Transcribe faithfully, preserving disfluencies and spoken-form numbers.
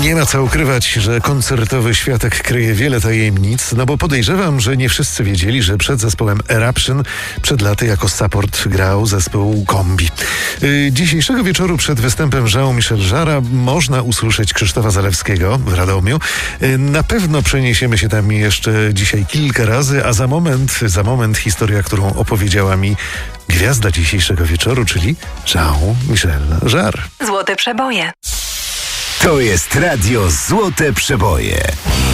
Nie ma co ukrywać, że koncertowy światek kryje wiele tajemnic, no bo podejrzewam, że nie wszyscy wiedzieli, że przed zespołem Eruption przed laty jako support grał zespół Kombi. Yy, dzisiejszego wieczoru przed występem Jean-Michel Jarre'a można usłyszeć Krzysztofa Zalewskiego w Radomiu. Yy, na pewno przeniesiemy się tam jeszcze dzisiaj kilka razy, a za moment, za moment historia, którą opowiedziała mi gwiazda dzisiejszego wieczoru, czyli Jean-Michel Jarre. Złote przeboje. To jest radio Złote Przeboje.